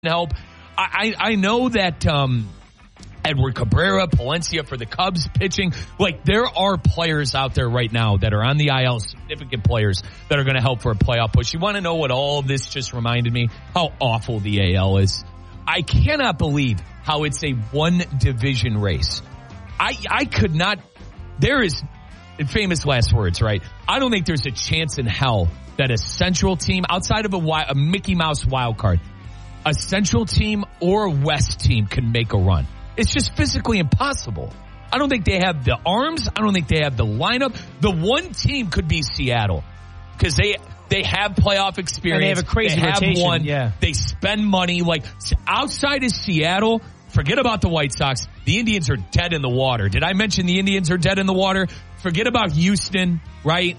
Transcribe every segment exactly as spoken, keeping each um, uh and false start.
help. I, I, I know that um, Edward Cabrera, Palencia for the Cubs pitching. Like, there are players out there right now that are on the I L, significant players that are going to help for a playoff push. You want to know what all of this just reminded me? How awful the A L is. I cannot believe how it's a one division race. I I could not. There is famous last words, right? I don't think there's a chance in hell that a Central team outside of a, a Mickey Mouse wild card, a Central team or a West team can make a run. It's just physically impossible. I don't think they have the arms. I don't think they have the lineup. The one team could be Seattle because they they have playoff experience. And they have a crazy they rotation. Have won. Yeah. They spend money. Like, outside of Seattle, forget about the White Sox. The Indians are dead in the water. Did I mention the Indians are dead in the water? Forget about Houston, right?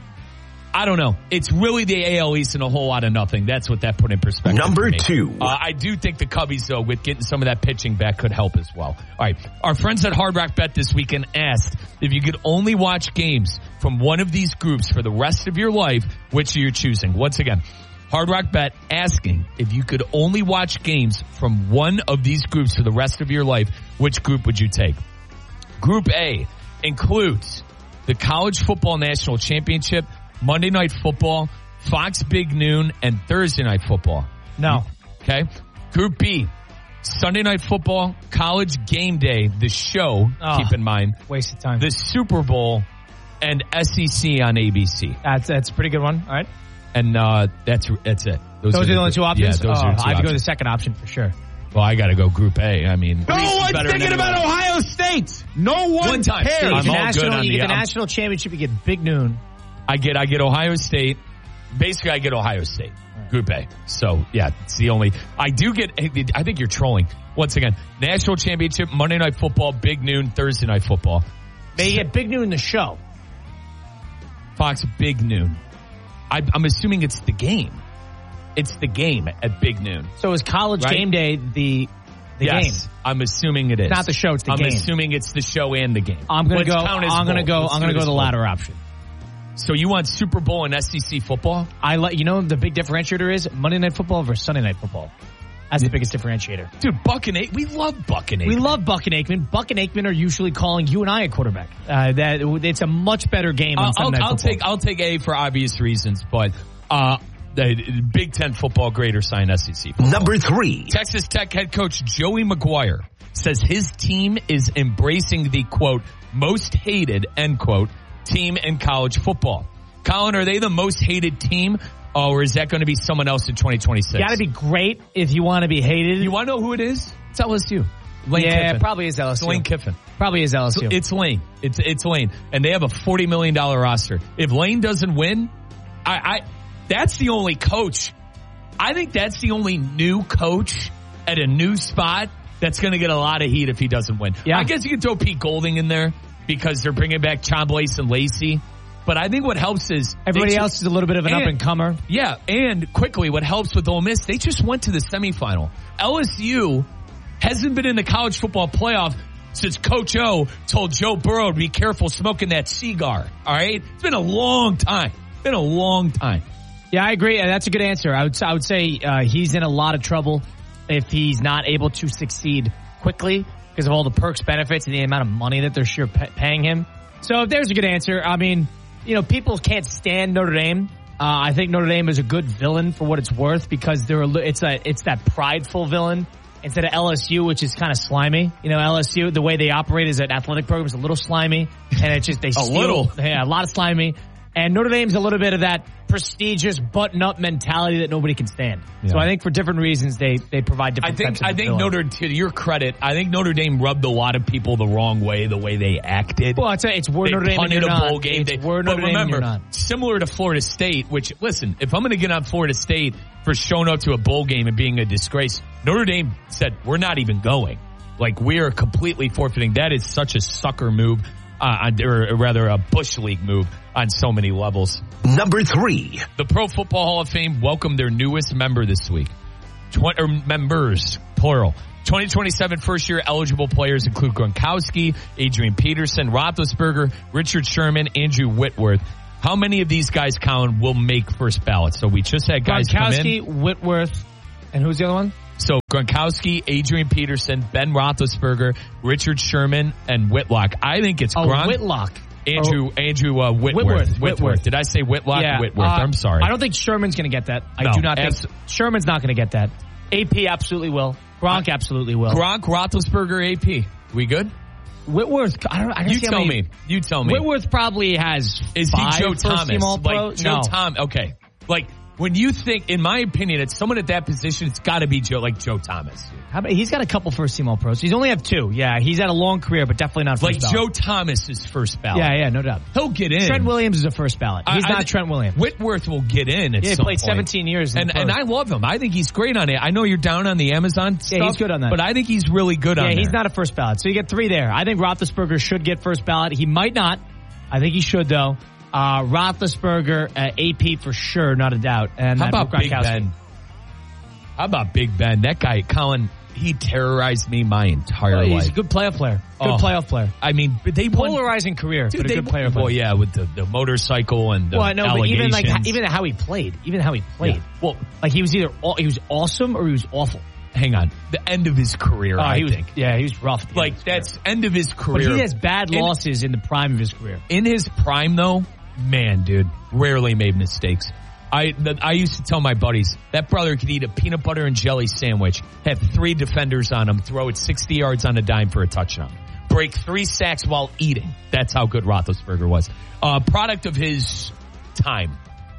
I don't know. It's really the A L East and a whole lot of nothing. That's what that put in perspective. Number two. Uh, I do think the Cubbies, though, with getting some of that pitching back could help as well. All right. Our friends at Hard Rock Bet this weekend asked if you could only watch games from one of these groups for the rest of your life, which you're choosing. Once again, Hard Rock Bet asking if you could only watch games from one of these groups for the rest of your life, which group would you take? Group A includes the College Football National Championship, Monday Night Football, Fox Big Noon, and Thursday Night Football. No. Okay. Group B, Sunday Night Football, College Game Day, the show, oh, keep in mind. Waste of time. The Super Bowl, and S E C on A B C. That's that's a pretty good one. All right. And uh, that's that's it. Those, those are the only two options? Yeah, those oh, are the two I have to go to options. the second option for sure. Well, I got to go Group A. I mean, no one's thinking about Ohio State. No one, one time. cares. I'm the all national, good on you the, get the um, national championship, you get Big Noon. I get I get Ohio State. Basically, I get Ohio State. Group A. So, yeah, it's the only. I do get. I think you're trolling. Once again, national championship, Monday Night Football, Big Noon, Thursday Night Football. They get Big Noon the show. Fox Big Noon. I, I'm assuming it's the game. It's the game at Big Noon. So is College Right? Game Day the the yes, game? I'm assuming it is. It's not the show, it's the I'm game. assuming it's the show and the game. I'm gonna Let's go. count as I'm gonna both. go. Let's I'm do gonna it go as the both. latter option. So you want Super Bowl and S E C football? I let you know the big differentiator is Monday Night Football versus Sunday Night Football. That's the biggest differentiator. Dude, Buck and Aikman. We love Buck and Aikman. We love Buck and Aikman. Buck and Aikman are usually calling you and I a quarterback. Uh, that it's a much better game on I'll, Sunday Night I'll Football. take I'll take A for obvious reasons, but uh, the Big Ten football greater sign S E C football. Number three. Texas Tech head coach Joey McGuire says his team is embracing the, quote, most hated, end quote, team in college football. Colin, are they the most hated team, or is that going to be someone else in twenty twenty-six? Got to be great if you want to be hated. You want to know who it is? It's L S U. Lane yeah, Kiffin. it probably is L S U. It's Lane Kiffin. Probably is L S U. It's Lane. It's it's Lane, and they have a forty million dollars roster. If Lane doesn't win, I, I that's the only coach. I think that's the only new coach at a new spot that's going to get a lot of heat if he doesn't win. Yeah. I guess you can throw Pete Golding in there because they're bringing back John Blaze and Lacey. But I think what helps is Everybody they, else is a little bit of an and, up and comer. Yeah, and quickly, what helps with Ole Miss, they just went to the semifinal. L S U hasn't been in the college football playoff since Coach O told Joe Burrow to be careful smoking that cigar. All right, it's been a long time. Been a long time. Yeah, I agree. That's a good answer. I would I would say uh, he's in a lot of trouble if he's not able to succeed quickly because of all the perks, benefits, and the amount of money that they're sure pay- paying him. So if there's a good answer, I mean, you know, people can't stand Notre Dame. Uh, I think Notre Dame is a good villain for what it's worth because they're a, it's a it's that prideful villain instead of L S U, which is kind of slimy. You know, L S U, the way they operate as an athletic program is a little slimy, and it's just they a steal, little, yeah, a lot of slimy. And Notre Dame's a little bit of that prestigious button-up mentality that nobody can stand. Yeah. So I think for different reasons they they provide different. I think types of I think villain. Notre, to your credit, I think Notre Dame rubbed a lot of people the wrong way the way they acted. Well, I'd say it's word they Notre Dame and punted you're a not. bowl game. It's They, word but Notre Dame and remember, you're not. similar to Florida State, which listen, if I'm going to get on Florida State for showing up to a bowl game and being a disgrace, Notre Dame said we're not even going. Like we are completely forfeiting. That is such a sucker move. Uh, or rather a Bush League move on so many levels. Number three. The Pro Football Hall of Fame welcomed their newest member this week. Tw- or members, plural. twenty twenty-seven first-year eligible players include Gronkowski, Adrian Peterson, Roethlisberger, Richard Sherman, Andrew Whitworth. How many of these guys, Colin, will make first ballot? So we just had guys come in. Gronkowski, Whitworth, and who's the other one? So Gronkowski, Adrian Peterson, Ben Roethlisberger, Richard Sherman, and Whitlock. I think it's Oh, Gronk. Whitlock. Andrew Oh. Andrew uh, Whitworth. Whitworth. Whitworth. Whitworth. Did I say Whitlock? Yeah, Whitworth. uh, I'm sorry. I don't think Sherman's going to get that. I No, do not think abs- Sherman's not going to get that. A P absolutely will. Gronk absolutely will. Gronk, Roethlisberger, A P. We good? Whitworth. I don't. I don't You see how tell many- me. You tell me. Whitworth probably has. Is five he Joe first Thomas? team All-Pro? Like Joe No. Thomas. Okay. Like when you think, in my opinion, it's someone at that position. It's got to be Joe, like Joe Thomas. How about, he's got a couple first team All Pros. He's only have two. Yeah, he's had a long career, but definitely not first Like ballot. Joe Thomas is first ballot. Yeah, yeah, no doubt. He'll get in. Trent Williams is a first ballot. He's I- not I- Trent Williams. Whitworth will get in. At Yeah, he some played point. seventeen years. In and the and pros. I love him. I think he's great on it. I know you're down on the Amazon stuff. he's good on that. But I think he's really good on Yeah, it. he's not a first ballot. So you get three there. I think Roethlisberger should get first ballot. He might not. I think he should, though. Uh, Roethlisberger, uh, A P for sure, not a doubt. And How then about Big Gronkowski. Ben? How about Big Ben? That guy, Colin, he terrorized me my entire Oh, he's life. a good playoff player. Good Oh. playoff player. I mean, but they won. Polarizing career, Dude, but a they good player. Well, yeah, with the, the motorcycle and the Well, no, but even like allegations. even how he played, even how he played. Yeah. Well, Like he was either aw- he was awesome or he was awful. hang on. The end of his career, Oh, I he was, think. yeah, he was rough. at the end of Like, his career. that's end of his But career. he has bad In- losses in the prime of his career. In his prime, though, man, dude, rarely made mistakes. I the, I used to tell my buddies, that brother could eat a peanut butter and jelly sandwich, have three defenders on him, throw it sixty yards on a dime for a touchdown, break three sacks while eating. That's how good Roethlisberger was. Uh, product of his time.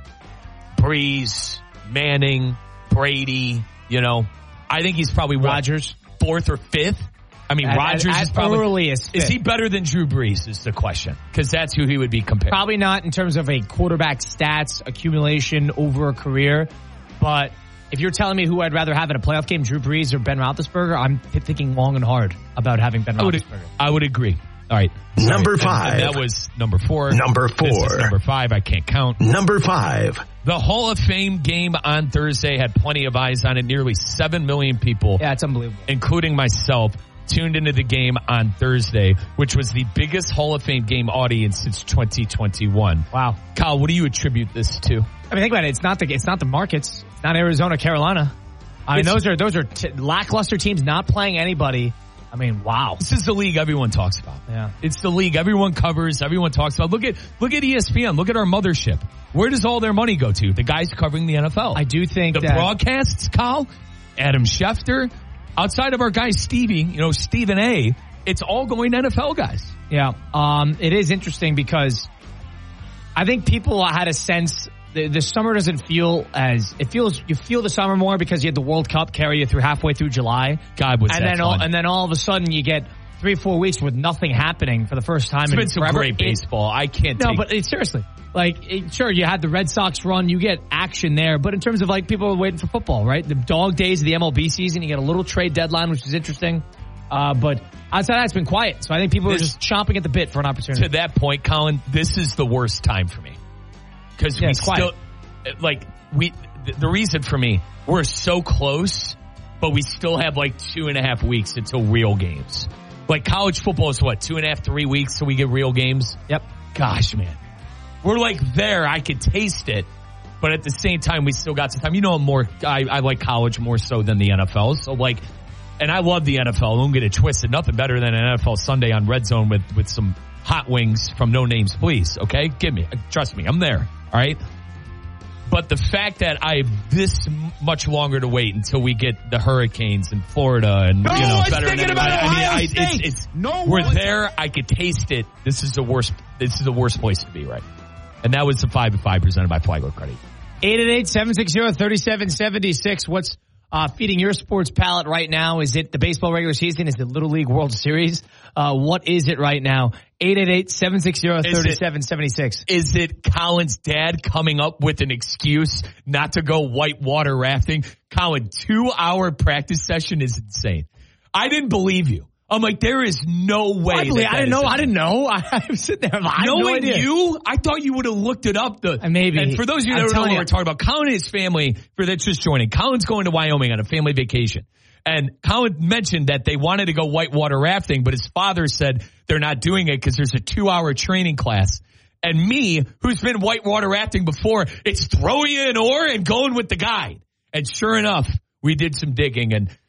Breeze, Manning, Brady, you know. I think he's probably what, Rodgers. fourth or fifth. I mean, At- Rodgers at- is at probably earliest Is fifth. he better than Drew Brees? Is the question, because that's who he would be compared. Probably not in terms of a quarterback stats accumulation over a career, but if you're telling me who I'd rather have in a playoff game, Drew Brees or Ben Roethlisberger, I'm thinking long and hard about having Ben I would, Roethlisberger. I would agree. All right, Number And- five. and that was number four. Number This is four. number five. I can't count. Number five. The Hall of Fame game on Thursday had plenty of eyes on it. Nearly seven million people, Yeah, it's unbelievable. including myself, tuned into the game on Thursday, which was the biggest Hall of Fame game audience since twenty twenty-one. Wow. Kyle, what do you attribute this to? I mean, think about it. It's not the it's not the markets. It's not Arizona, Carolina. I mean, It's- those are those are t- lackluster teams not playing anybody. I mean, wow. This is the league everyone talks about. Yeah. It's the league everyone covers, everyone talks about. Look at look at E S P N. Look at our mothership. Where does all their money go to? The guys covering the N F L. I do think the that broadcasts, Kyle, Adam Schefter, outside of our guy Stevie, you know, Stephen A., it's all going to N F L guys. Yeah, um, it is interesting because I think people had a sense the, the summer doesn't feel as it feels. You feel the summer more because you had the World Cup carry you through halfway through July. God, was and that then all, fun. and then all of a sudden you get three four weeks with nothing happening for the first time. It's in been some forever. great It- baseball. I can't No, take but it, seriously, like it, sure you had the Red Sox run, you get action there, but in terms of like people are waiting for football, right? The dog days of the M L B season, you get a little trade deadline, which is interesting. Uh, but outside that, it's been quiet. So I think people This- are just chomping at the bit for an opportunity. to that point, Colin, this is the worst time for me. Because Yeah, we it's quiet. still, like, we, the, the reason for me, we're so close, but we still have like two and a half weeks until real games. Like college football is what, two and a half, three weeks till we get real games? Yep. Gosh, man. We're like there. I could taste it. But at the same time, we still got some time. You know, I'm more, I, I like college more so than the N F L. So like, and I love the N F L. Don't get it twisted. Nothing better than an N F L Sunday on Red Zone with, with some hot wings from No Names, please. Okay? Give me, trust me, I'm there. All right? But the fact that I have this much longer to wait until we get the hurricanes in Florida and, No you know, one's better thinking than about I, I mean, Ohio I, State. it's, it's, No we're one's- there. I could taste it. This is the worst, this is the worst place to be, right? And that was the five to five presented by Flagler Credit. eight eight eight, seven six zero, three seven seven six. What's uh, feeding your sports palate right now? Is it the baseball regular season? Is it Little League World Series? Uh, what is it right now? eight eight eight, seven six zero, three seven seven six. Is it Colin's dad coming up with an excuse not to go whitewater rafting? Colin, two hour practice session is insane. I didn't believe you. I'm like, there is no way. I, believe, that I didn't that know. is I didn't know. I, I was sitting there. I had no Knowing idea. you, I thought you would have looked it up. The Uh, maybe. And for those of you I'm that don't know telling what you. we're talking about, Colin and his family, for that's just joining, Colin's going to Wyoming on a family vacation. And Colin mentioned that they wanted to go whitewater rafting, but his father said they're not doing it because there's a two hour training class. And me, who's been whitewater rafting before, it's throw you an oar and going with the guide. And sure enough, we did some digging, and